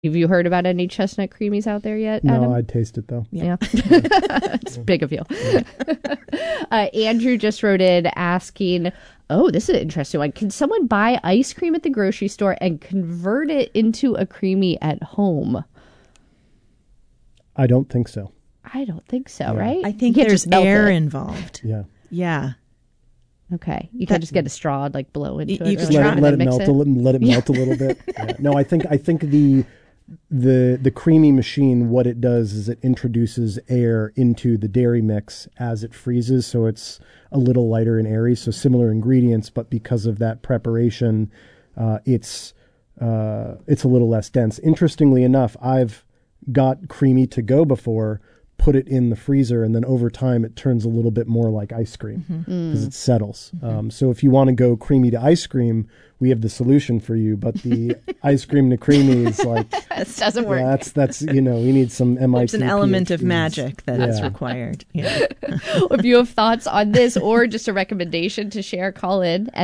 Have you heard about any chestnut creamies out there yet, Adam? No, I'd taste it, though. Yeah. It's big of you. Andrew just wrote in asking, oh, this is an interesting one. Can someone buy ice cream at the grocery store and convert it into a creamy at home? I don't think so. I don't think so, right? I think You can't there's just melt air it. involved. Yeah. Yeah. Okay. You can't just get a straw and like blow into You it. can or just something Let and it mix melt a little. Let it melt a little bit. Yeah. No, I think the creamy machine, what it does is it introduces air into the dairy mix as it freezes, so it's a little lighter and airy. So similar ingredients, but because of that preparation, it's a little less dense. Interestingly enough, I've got creamy to go before, put it in the freezer, and then over time it turns a little bit more like ice cream because it settles. So if you want to go creamy to ice cream, we have the solution for you. But the ice cream to creamy is like This doesn't work. that's we need some MIT. There's an element of PhDs. magic that is Yeah. required. Yeah. If you have thoughts on this or just a recommendation to share, call in at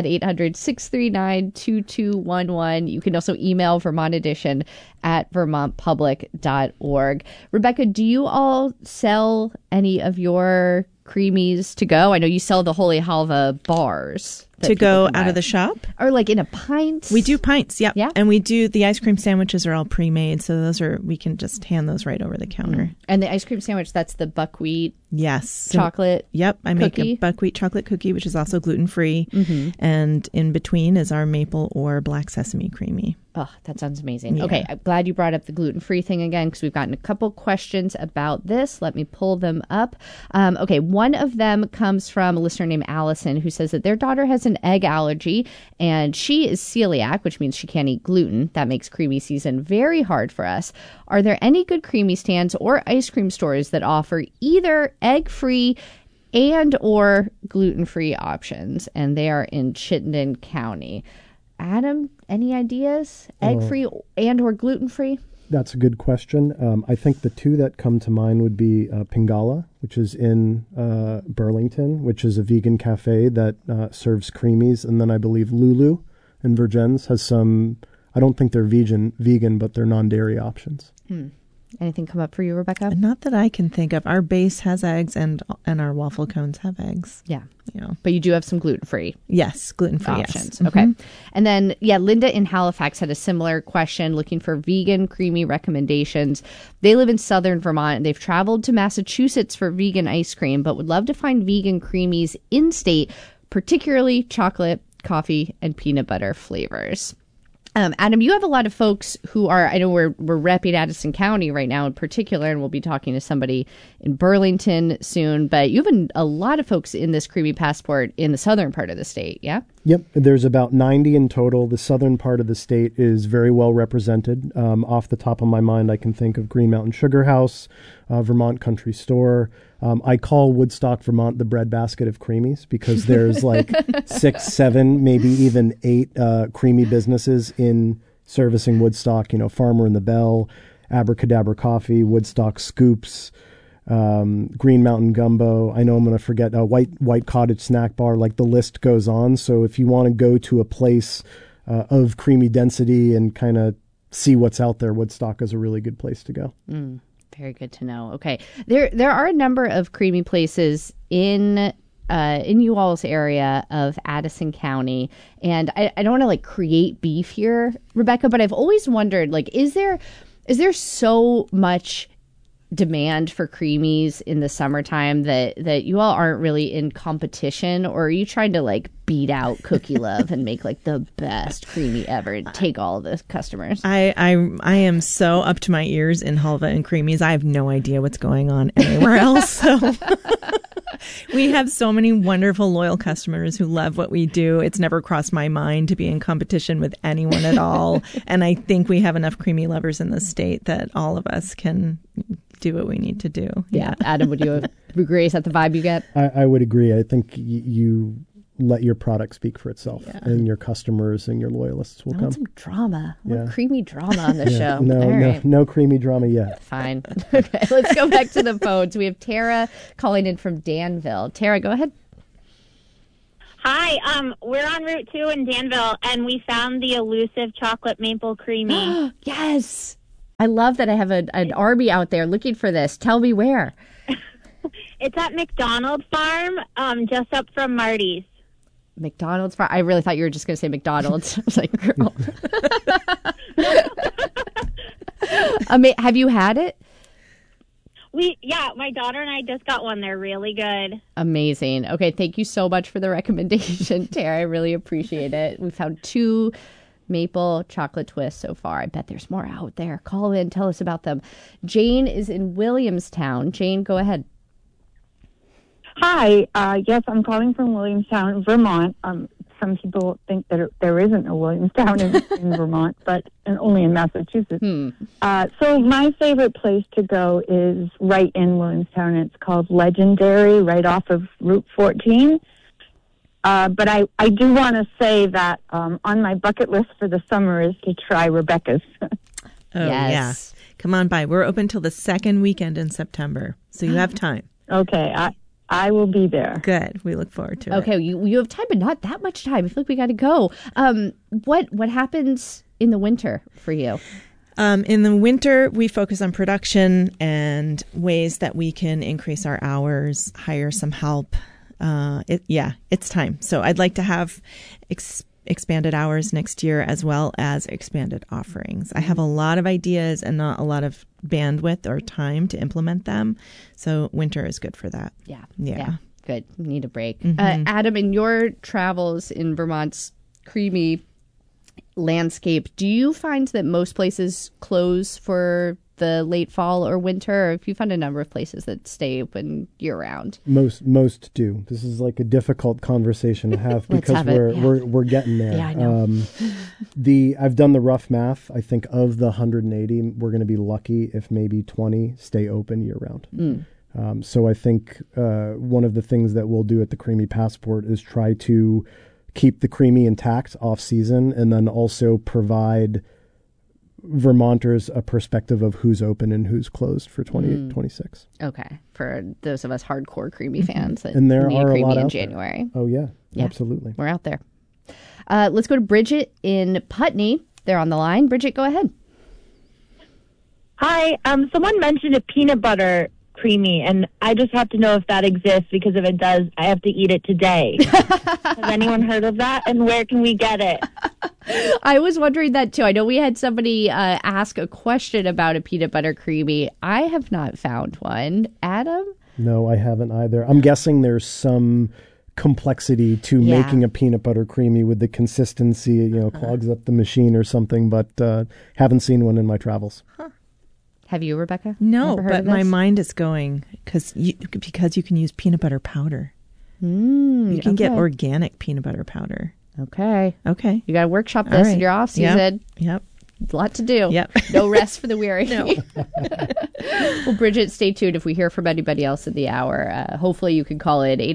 800-639-2211. You can also email Vermont Edition at vermontpublic.org. Rebecca, do you all sell any of your creamies to go? I know you sell the Holy Halva bars. that To go people can out buy. of the shop? Or like in a pint? We do pints, yep. Yeah. And we do, the ice cream sandwiches are all pre-made, so we can just hand those right over the counter. And the ice cream sandwich, that's the buckwheat Yes. chocolate. Yep, I make cookie? a buckwheat chocolate cookie, which is also gluten-free. And in between is our maple or black sesame creamy. Oh, that sounds amazing. Yeah. Okay, I'm glad you brought up the gluten-free thing again because we've gotten a couple questions about this. Let me pull them up. Okay, one of them comes from a listener named Allison who says that their daughter has an egg allergy and she is celiac, which means she can't eat gluten. That makes creamy season very hard for us. Are there any good creamy stands or ice cream stores that offer either egg-free and or gluten-free options? And they are in Chittenden County. Adam, any ideas? Egg-free and or gluten-free? That's a good question. I think the two that come to mind would be Pingala, which is in Burlington, which is a vegan cafe that serves creamies. And then I believe Lulu in Vergennes has some, I don't think they're vegan, but they're non-dairy options. Anything come up for you, Rebecca? Not that I can think of. Our base has eggs and our waffle cones have eggs. Yeah. You know. But you do have some gluten-free Yes, gluten-free options. yes. Okay. And then, Linda in Halifax had a similar question looking for vegan creamy recommendations. They live in southern Vermont and they've traveled to Massachusetts for vegan ice cream, but would love to find vegan creamies in state, particularly chocolate, coffee, and peanut butter flavors. Adam, you have a lot of folks who are, I know we're repping Addison County right now in particular, and we'll be talking to somebody in Burlington soon, but you have a lot of folks in this Creamy Passport in the southern part of the state, yeah? Yep, there's about 90 in total. The southern part of the state is very well represented. Off the top of my mind, I can think of Green Mountain Sugar House, Vermont Country Store. I call Woodstock, Vermont, the breadbasket of creamies because there's like 6, 7, maybe even 8 creamy businesses in servicing Woodstock. You know, Farmer and the Bell, Abracadabra Coffee, Woodstock Scoops, Green Mountain Gumbo. I know I'm going to forget White Cottage Snack Bar. Like the list goes on. So if you want to go to a place of creamy density and kind of see what's out there, Woodstock is a really good place to go. Very good to know. Okay. There are a number of creamy places in you all's area of Addison County. And I don't want to like create beef here, Rebecca, but I've always wondered, like, is there so much demand for creamies in the summertime that you all aren't really in competition, or are you trying to like beat out Cookie Love and make like the best creamy ever and take all the customers? I am so up to my ears in halva and creamies. I have no idea what's going on anywhere else. So we have so many wonderful, loyal customers who love what we do. It's never crossed my mind to be in competition with anyone at all. And I think we have enough creamy lovers in the state that all of us can do what we need to do. Yeah. Adam, would you agree? Is that the vibe you get? I would agree. I think you let your product speak for itself, and your customers and your loyalists will I come. want some drama. I want Yeah. creamy drama on the show. No, All right. no creamy drama yet. Fine. Okay, let's go back to the phones. We have Tara calling in from Danville. Tara, go ahead. Hi, we're on Route 2 in Danville, and we found the elusive chocolate maple creamy. Yes. I love that I have an Arby out there looking for this. Tell me where. It's at McDonald Farm, just up from Marty's. McDonald's Farm. I really thought you were just going to say McDonald's. I was like, girl. Have you had it? My daughter and I just got one. They're really good. Amazing. Okay, thank you so much for the recommendation, Tara. I really appreciate it. We found 2 maple chocolate twists so far. I bet there's more out there. Call in, tell us about them. Jane is in Williamstown. Jane, go ahead. Hi. Yes, I'm calling from Williamstown, Vermont. Some people think that there isn't a Williamstown in Vermont, but only in Massachusetts. So my favorite place to go is right in Williamstown. It's called Legendary, right off of Route 14. But I do want to say that on my bucket list for the summer is to try Rebecca's. Yes. Yeah. Come on by. We're open till the second weekend in September, so you have time. Okay, I will be there. Good. We look forward to it. Okay, you have time, but not that much time. I feel like we got to go. What happens in the winter for you? In the winter, we focus on production and ways that we can increase our hours, hire some help. It's time. So I'd like to have expanded hours next year as well as expanded offerings. I have a lot of ideas and not a lot of bandwidth or time to implement them. So winter is good for that. Yeah. Good. Need a break. Adam, in your travels in Vermont's creamy landscape, do you find that most places close for the late fall or winter, or if you found a number of places that stay open year round? Most do. This is like a difficult conversation to have because we're getting there. Yeah, I know. I've done the rough math. I think of the 180, we're going to be lucky if maybe 20 stay open year round. So I think one of the things that we'll do at the Creamy Passport is try to keep the Creamy intact off season, and then also provide Vermonters a perspective of who's open and who's closed for 2026. Okay, for those of us hardcore Creamy fans that and there need are Creamy a lot in out January. There. Oh yeah, absolutely. We're out there. Let's go to Bridget in Putney. They're on the line. Bridget, go ahead. Hi. Someone mentioned a peanut butter creamy, and I just have to know if that exists, because if it does, I have to eat it today. Has anyone heard of that? And where can we get it? I was wondering that too. I know we had somebody ask a question about a peanut butter creamy. I have not found one. Adam? No, I haven't either. I'm guessing there's some complexity to making a peanut butter creamy with the consistency, clogs up the machine or something, but haven't seen one in my travels. Have you, Rebecca? No, but my mind is going because you can use peanut butter powder. You can get organic peanut butter powder. Okay. You got to workshop this in your off season. Yep. A lot to do. Yep. No rest for the weary. No. Well, Bridget, stay tuned if we hear from anybody else in the hour. Hopefully you can call in.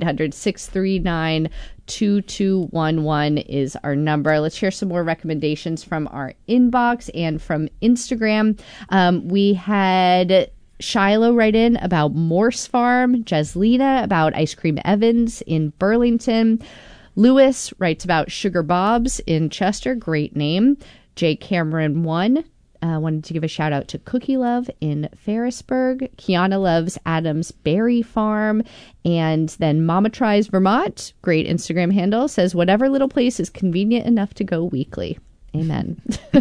800-639-2211 is our number. Let's hear some more recommendations from our inbox and from Instagram. We had Shiloh write in about Morse Farm, Jaslina about Ice Cream Evans in Burlington. Lewis writes about Sugar Bob's in Chester. Great name. Jay Cameron wanted to give a shout out to Cookie Love in Ferrisburg. Kiana loves Adams Berry Farm. And then Mama Tries Vermont, great Instagram handle, says whatever little place is convenient enough to go weekly. Amen.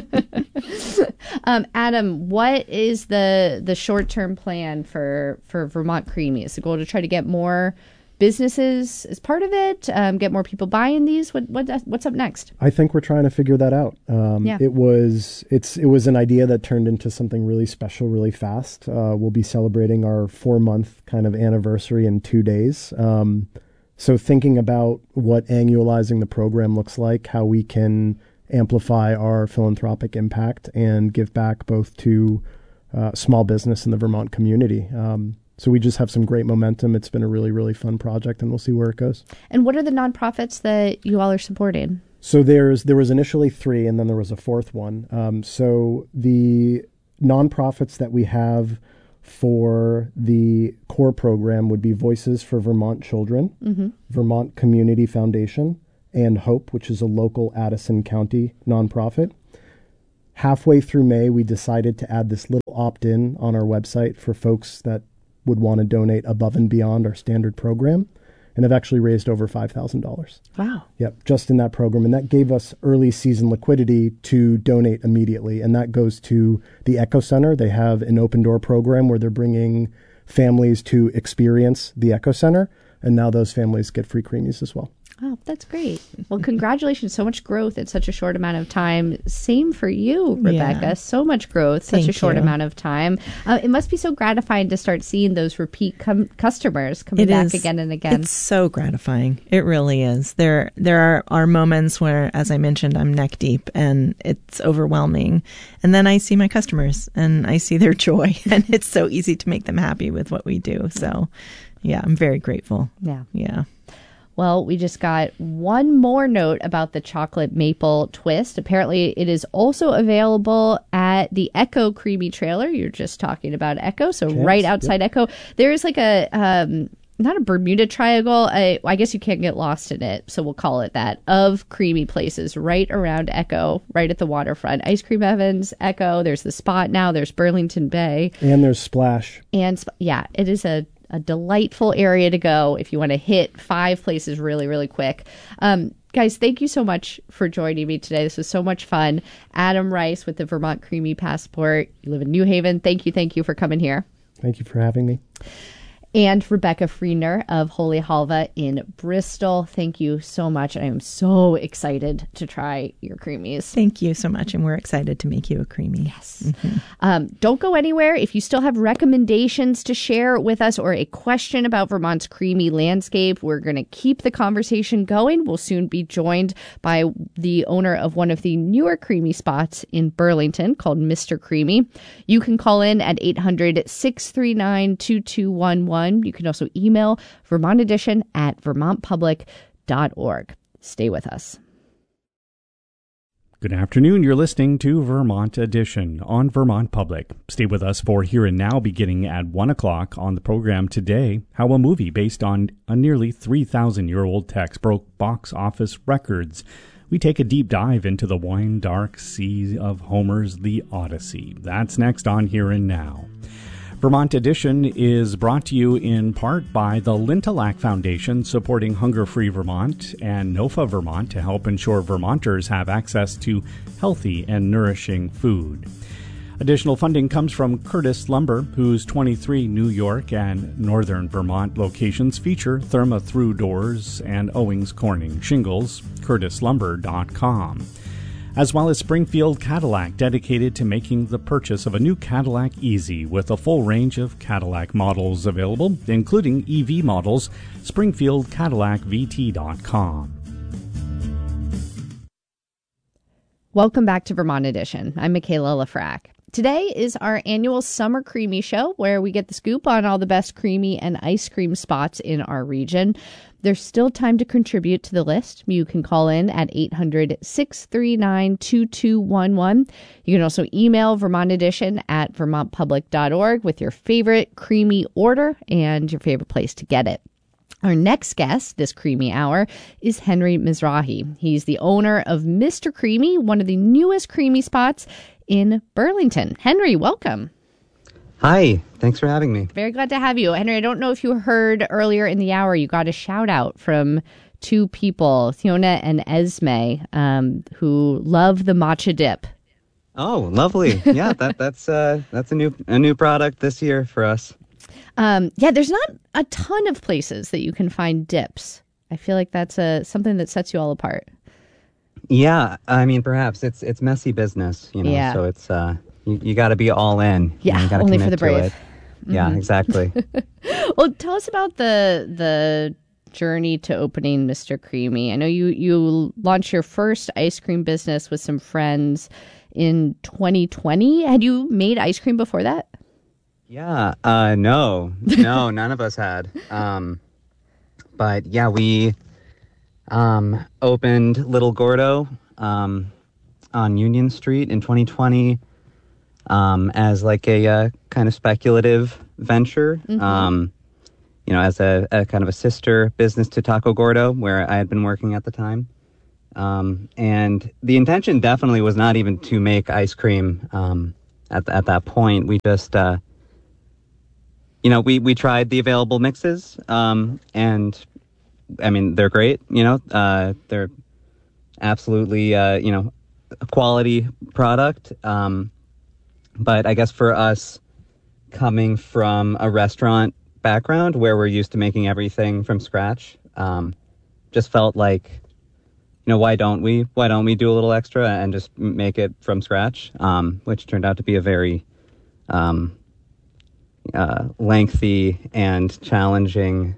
Adam, what is the short-term plan for Vermont Creamy? Is the goal to try to get more businesses as part of it, get more people buying these? What's up next? I think we're trying to figure that out. It was an idea that turned into something really special really fast. We'll be celebrating our 4-month kind of anniversary in 2 days. So thinking about what annualizing the program looks like, how we can amplify our philanthropic impact and give back both to small business and the Vermont community. So we just have some great momentum. It's been a really, really fun project, and we'll see where it goes. And what are the nonprofits that you all are supporting? So there was initially 3, and then there was a 4th one. So the nonprofits that we have for the core program would be Voices for Vermont Children, Vermont Community Foundation, and Hope, which is a local Addison County nonprofit. halfway through May, we decided to add this little opt-in on our website for folks that would want to donate above and beyond our standard program, and have actually raised over $5,000. Wow. Yep, just in that program. And that gave us early season liquidity to donate immediately. And that goes to the Echo Center. They have an open door program where they're bringing families to experience the Echo Center. And now those families get free Creamies as well. Oh, that's great. Well, congratulations. So much growth in such a short amount of time. Same for you, Rebecca. Yeah. So much growth, such a short amount of time. It must be so gratifying to start seeing those repeat customers coming back again and again. It's so gratifying. It really is. There are moments where, as I mentioned, I'm neck deep and it's overwhelming. And then I see my customers and I see their joy. And it's so easy to make them happy with what we do. So, yeah, I'm very grateful. Yeah. Yeah. Well, we just got one more note about the chocolate maple twist. Apparently, it is also available at the Echo Creamy trailer. You're just talking about Echo. So right outside Echo, there is like a, not a Bermuda Triangle. I guess you can't get lost in it. So we'll call it that, of creamy places right around Echo, right at the waterfront. Ice Cream Evans, Echo. There's the Spot now. There's Burlington Bay. And there's Splash. And yeah, it is a delightful area to go if you want to hit 5 places really, really quick. Guys, thank you so much for joining me today. This was so much fun. Adam Rice with the Vermont Creamy Passport. You live in New Haven. Thank you for coming here. Thank you for having me. And Rebecca Friedner of Holy Halva in Bristol. Thank you so much. I am so excited to try your creamies. Thank you so much. And we're excited to make you a creamy. Yes. Mm-hmm. Don't go anywhere. If you still have recommendations to share with us or a question about Vermont's creamy landscape, we're going to keep the conversation going. We'll soon be joined by the owner of one of the newer creamy spots in Burlington called Mr. Creamy. You can call in at 800-639-2211. You can also email Vermont Edition at vermontpublic.org. Stay with us. Good afternoon. You're listening to Vermont Edition on Vermont Public. Stay with us for Here and Now beginning at 1 o'clock on the program today. How a movie based on a nearly 3,000-year-old text broke box office records. We take a deep dive into the wine dark sea of Homer's The Odyssey. That's next on Here and Now. Vermont Edition is brought to you in part by the Lintillac Foundation, supporting Hunger Free Vermont, and NOFA Vermont to help ensure Vermonters have access to healthy and nourishing food. Additional funding comes from Curtis Lumber, whose 23 New York and Northern Vermont locations feature Therma-Through doors and Owings Corning shingles. CurtisLumber.com. As well as Springfield Cadillac, dedicated to making the purchase of a new Cadillac easy with a full range of Cadillac models available, including EV models. SpringfieldCadillacVT.com. Welcome back to Vermont Edition. I'm Michaela Lafrac. Today is our annual Summer Creamy Show, where we get the scoop on all the best creamy and ice cream spots in our region. There's still time to contribute to the list. You can call in at 800-639-2211. You can also email Vermont Edition at vermontpublic.org with your favorite creamy order and your favorite place to get it. Our next guest this creamy hour is Henry Mizrahi. He's the owner of Mr. Creamy, one of the newest creamy spots in Burlington. Henry, welcome. Hi, thanks for having me. Very glad to have you. Henry, I don't know if you heard earlier in the hour, you got a shout out from 2 people, Fiona and Esme, who love the matcha dip. Oh, lovely. Yeah, that's a new product this year for us. There's not a ton of places that you can find dips. I feel like that's something that sets you all apart. Yeah, I mean, perhaps it's messy business, Yeah. So it's you got to be all in. Yeah, you gotta only for commit the brave. to it. Yeah, exactly. Well, tell us about the journey to opening Mr. Creamy. I know you launched your first ice cream business with some friends in 2020. Had you made ice cream before that? Yeah, no, none of us had. But yeah, we opened Little Gordo on Union Street in 2020 as like a kind of speculative venture. Mm-hmm. As a kind of a sister business to Taco Gordo, where I had been working at the time. And the intention definitely was not even to make ice cream at that point. We just, we tried the available mixes, and I mean, they're great, they're absolutely, a quality product. But I guess for us, coming from a restaurant background where we're used to making everything from scratch, just felt like, why don't we do a little extra and just make it from scratch, which turned out to be a very lengthy and challenging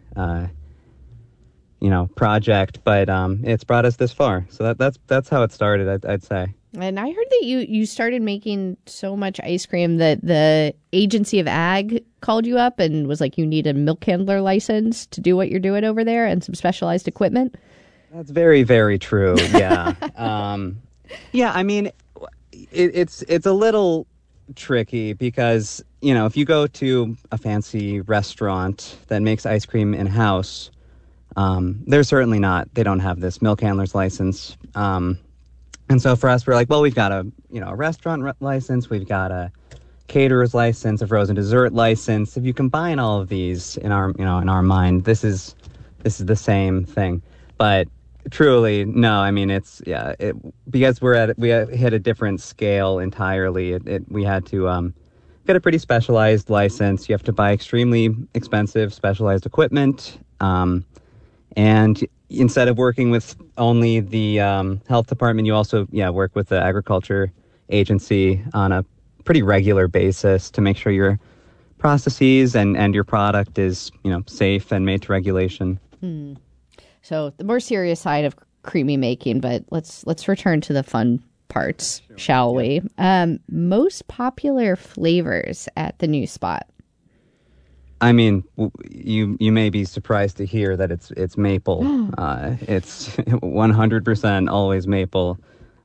project, but it's brought us this far. So that's how it started, I'd say. And I heard that you started making so much ice cream that the Agency of Ag called you up and was like, you need a milk handler license to do what you're doing over there and some specialized equipment. That's very, very true. Yeah. I mean, it's a little tricky because, if you go to a fancy restaurant that makes ice cream in-house, they're certainly they don't have this milk handler's license. And so for us, we're like, well, we've got a restaurant license, we've got a caterer's license, a frozen dessert license. If you combine all of these in our mind, this is the same thing. But truly, no, I mean, because we hit a different scale entirely. We had to get a pretty specialized license. You have to buy extremely expensive specialized equipment, and instead of working with only the health department, you also work with the agriculture agency on a pretty regular basis to make sure your processes and your product is safe and made to regulation. So the more serious side of creamy making, but let's return to the fun parts, shall we? Most popular flavors at the new spot. I mean, you may be surprised to hear that it's maple. It's 100% always maple.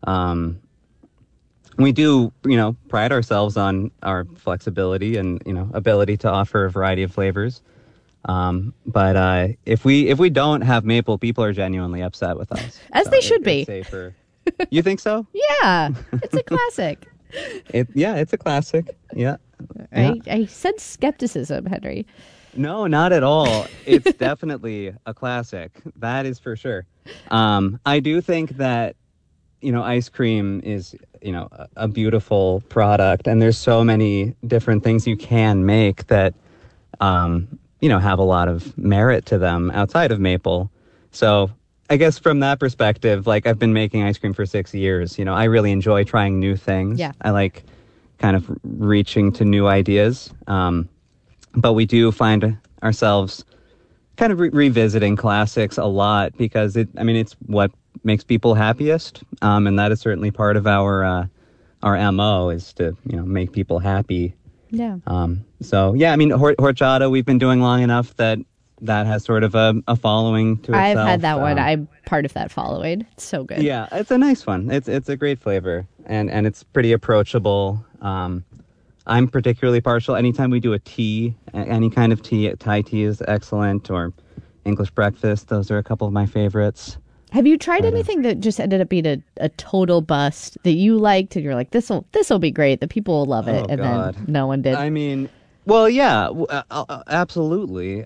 We do, pride ourselves on our flexibility and ability to offer a variety of flavors. But if we don't have maple, people are genuinely upset with us. As they should be. It's safer. You think so? Yeah, it's a classic. It's a classic. Yeah. I sense skepticism, Henry. No, not at all. It's definitely a classic. That is for sure. I do think that, ice cream is, a beautiful product, and there's so many different things you can make that, have a lot of merit to them outside of maple. So I guess from that perspective, like, I've been making ice cream for 6 years. I really enjoy trying new things. Yeah. I like kind of reaching to new ideas. But we do find ourselves kind of revisiting classics a lot because it's what makes people happiest. And that is certainly part of our MO is to, make people happy. Yeah. Horchata we've been doing long enough that has sort of a following to itself. I've had that one. I'm part of that following. It's so good. Yeah, it's a nice one. It's a great flavor, and it's pretty approachable. I'm particularly partial. Anytime we do a tea, any kind of tea, Thai tea is excellent, or English breakfast. Those are a couple of my favorites. Have you tried anything that just ended up being a total bust that you liked and you're like, this'll be great, the people will love it, and then no one did? I mean, well, yeah, absolutely.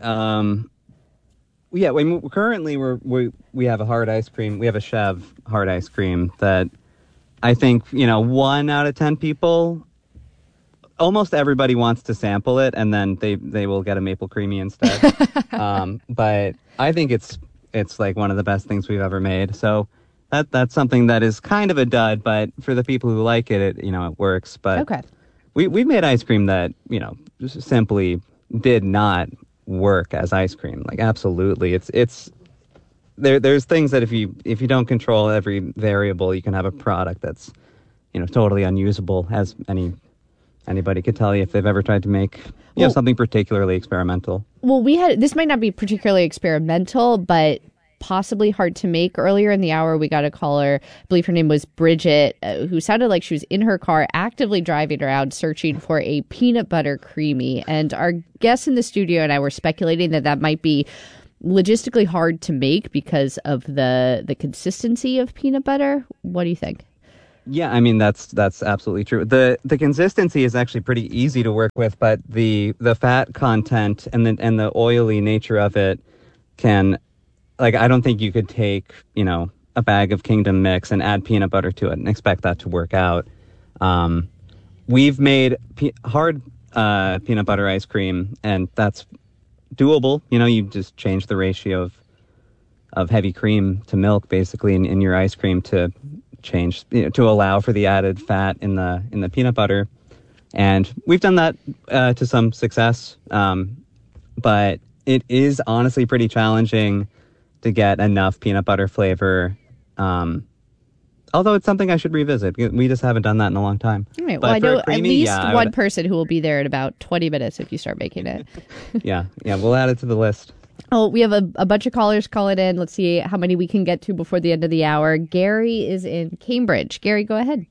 Currently we have a hard ice cream. We have a Chev hard ice cream that I think 1 out of 10 people, almost everybody wants to sample it, and then they will get a maple creamy instead. But I think it's like one of the best things we've ever made. So that's something that is kind of a dud, but for the people who like it, it works. But okay. We've made ice cream that, just simply did not work as ice cream. Like, absolutely. There's things that if you don't control every variable, you can have a product that's, totally unusable, as anybody could tell you if they've ever tried to make something particularly experimental. Well, this might not be particularly experimental, but possibly hard to make. Earlier in the hour, we got a caller, I believe her name was Bridget, who sounded like she was in her car actively driving around searching for a peanut butter creamy. And our guest in the studio and I were speculating that might be logistically hard to make because of the consistency of peanut butter? What do you think? Yeah, I mean that's absolutely true. The consistency is actually pretty easy to work with, but the fat content and the oily nature of it can, like, I don't think you could take, a bag of Kingdom Mix and add peanut butter to it and expect that to work out. We've made hard peanut butter ice cream, and that's doable. You just change the ratio of heavy cream to milk basically in your ice cream to change, to allow for the added fat in the peanut butter. And we've done that to some success. But it is honestly pretty challenging to get enough peanut butter flavor. Although it's something I should revisit. We just haven't done that in a long time. All right. Well, I know at least one person who will be there in about 20 minutes if you start making it. Yeah, we'll add it to the list. Oh, we have a bunch of callers calling in. Let's see how many we can get to before the end of the hour. Gary is in Cambridge. Gary, go ahead.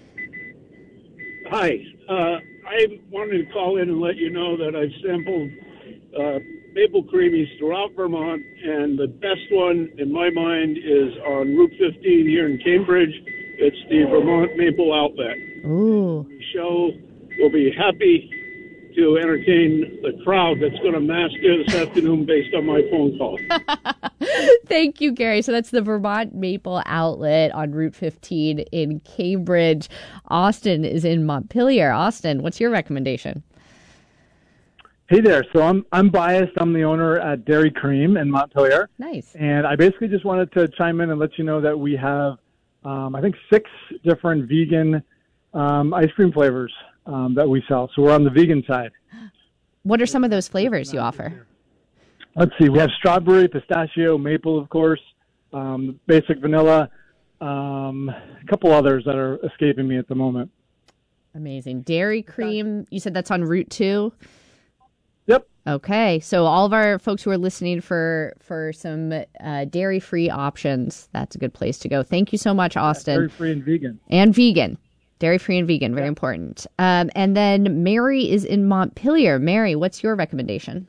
Hi. I wanted to call in and let you know that I've sampled maple creamies throughout Vermont, and the best one in my mind is on Route 15 here in Cambridge. It's the Vermont Maple Outlet. Ooh. The show will be happy to entertain the crowd that's going to mass there this afternoon based on my phone call. Thank you, Gary. So that's the Vermont Maple Outlet on Route 15 in Cambridge. Austin is in Montpelier. Austin, what's your recommendation? Hey there. So I'm biased. I'm the owner at Dairy Cream in Montpelier. Nice. And I basically just wanted to chime in and let you know that we have, I think, 6 different vegan ice cream flavors that we sell. So we're on the vegan side. What are some of those flavors you offer? Let's see. We have strawberry, pistachio, maple, of course, basic vanilla, a couple others that are escaping me at the moment. Amazing. Dairy Cream, you said that's on Route 2? Yep. Okay. So all of our folks who are listening for some dairy-free options, that's a good place to go. Thank you so much, Austin. Dairy-free and vegan. And vegan. Dairy-free and vegan, very important. And then Mary is in Montpelier. Mary, what's your recommendation?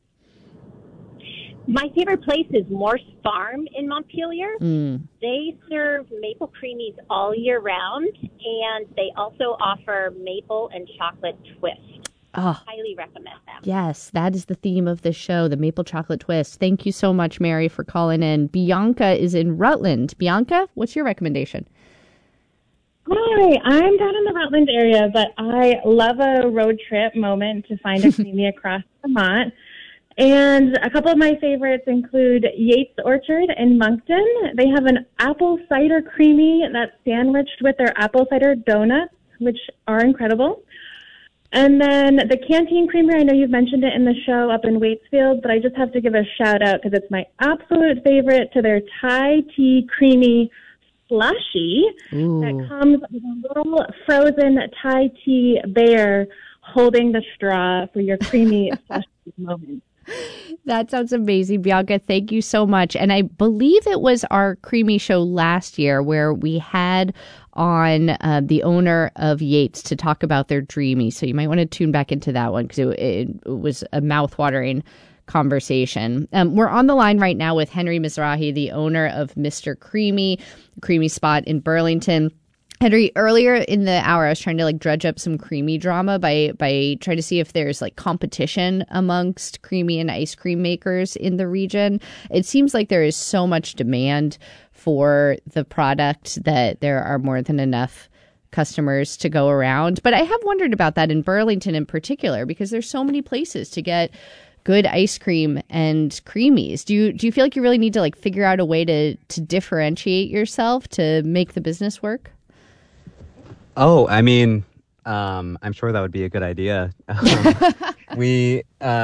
My favorite place is Morse Farm in Montpelier. They serve maple creamies all year round, and they also offer maple and chocolate twist. Oh, highly recommend them. Yes, that is the theme of the show, the maple chocolate twist. Thank you so much, Mary, for calling in. Bianca is in Rutland. Bianca, what's your recommendation? Hi, I'm down in the Rutland area, but I love a road trip moment to find a creamy across Vermont. And a couple of my favorites include Yates Orchard in Moncton. They have an apple cider creamy that's sandwiched with their apple cider donuts, which are incredible. And then the Canteen Creamery, I know you've mentioned it in the show up in Waitsfield, but I just have to give a shout out because it's my absolute favorite to their Thai tea creamy slushy that comes with a little frozen Thai tea bear holding the straw for your creamy slushy moment. That sounds amazing, Bianca. Thank you so much. And I believe it was our creamy show last year where we had on the owner of Yates to talk about their Dreamy. So you might want to tune back into that one because it was a mouth-watering conversation. We're on the line right now with Henry Mizrahi, the owner of Mr. Creamy Spot in Burlington. Henry, earlier in the hour, I was trying to dredge up some creamy drama by trying to see if there's competition amongst creamy and ice cream makers in the region. It seems like there is so much demand for the product that there are more than enough customers to go around. But I have wondered about that in Burlington in particular because there's so many places to get good ice cream and creamies. Do you feel like you really need to figure out a way to differentiate yourself to make the business work? Oh, I mean, I'm sure that would be a good idea. We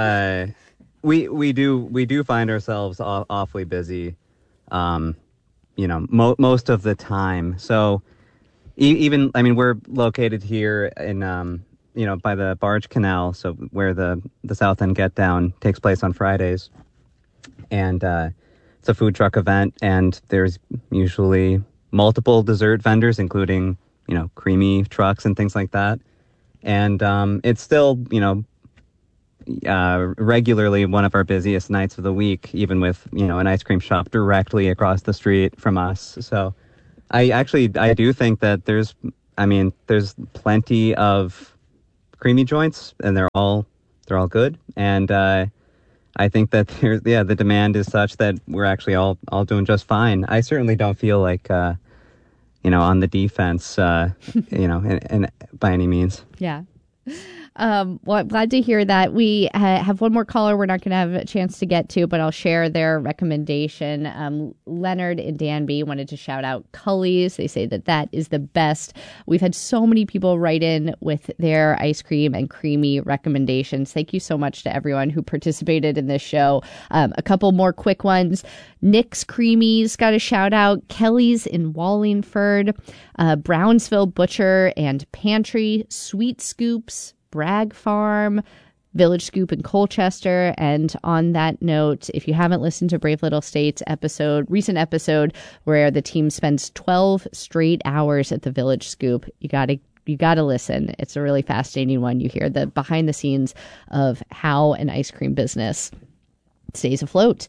do find ourselves awfully busy, most of the time. So even, we're located here in, by the Barge Canal, so where the South End Get Down takes place on Fridays, and it's a food truck event, and there's usually multiple dessert vendors, including creamy trucks and things like that. And it's still, regularly one of our busiest nights of the week, even with, an ice cream shop directly across the street from us. So I do think that there's plenty of creamy joints, and they're all good. And I think that the demand is such that we're actually all doing just fine. I certainly don't feel like on the defense, and by any means. Yeah. Well, I'm glad to hear that. We have one more caller we're not going to have a chance to get to, but I'll share their recommendation. Leonard in Danby wanted to shout out Cully's. They say that is the best. We've had so many people write in with their ice cream and creamy recommendations. Thank you so much to everyone who participated in this show. A couple more quick ones. Nick's Creamies got a shout out. Kelly's in Wallingford, Brownsville Butcher and Pantry, Sweet Scoops, Bragg Farm, Village Scoop in Colchester. And on that note, if you haven't listened to Brave Little States recent episode where the team spends 12 straight hours at the Village Scoop, you gotta listen. It's a really fascinating one. You hear the behind the scenes of how an ice cream business stays afloat.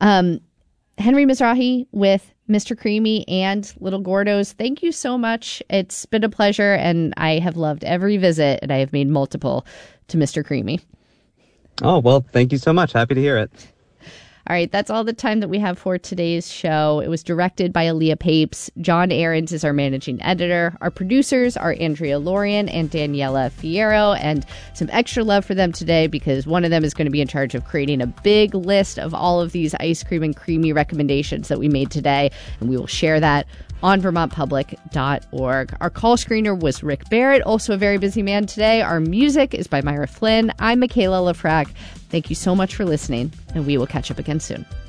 Henry Mizrahi with Mr. Creamy and Little Gordo's. Thank you so much. It's been a pleasure, and I have loved every visit, and I have made multiple to Mr. Creamy. Oh, well, thank you so much. Happy to hear it. All right, that's all the time that we have for today's show. It was directed by Aaliyah Papes. John Ahrens is our managing editor. Our producers are Andrea Lorian and Daniela Fierro, and some extra love for them today because one of them is going to be in charge of creating a big list of all of these ice cream and creamy recommendations that we made today, and we will share that on vermontpublic.org. Our call screener was Rick Barrett, also a very busy man today. Our music is by Myra Flynn. I'm Michaela Lafrac. Thank you so much for listening, and we will catch up again soon.